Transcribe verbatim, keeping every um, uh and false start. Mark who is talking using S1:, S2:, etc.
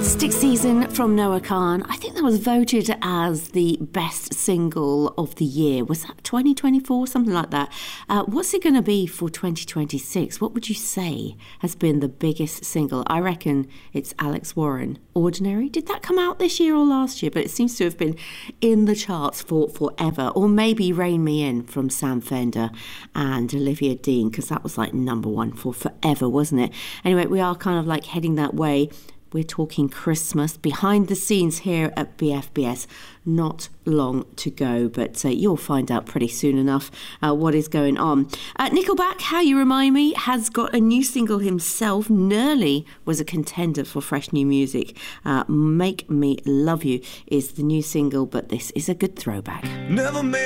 S1: Stick Season from Noah Kahan. I think that was voted as the best single of the year. Was that twenty twenty-four? Something like that. Uh, what's it going to be for twenty twenty-six? What would you say has been the biggest single? I reckon it's Alex Warren. Ordinary. Did that come out this year or last year? But it seems to have been in the charts for forever. Or maybe Rein Me In from Sam Fender and Olivia Dean, because that was like number one for forever, wasn't it? Anyway, we are kind of like heading that way. We're talking Christmas behind the scenes here at B F B S. Not long to go, but uh, you'll find out pretty soon enough uh, what is going on. Uh, Nickelback, How You Remind Me, has got a new single himself. Nearly was a contender for fresh new music. Uh, Make Me Love You is the new single, but this is a good throwback.
S2: Never made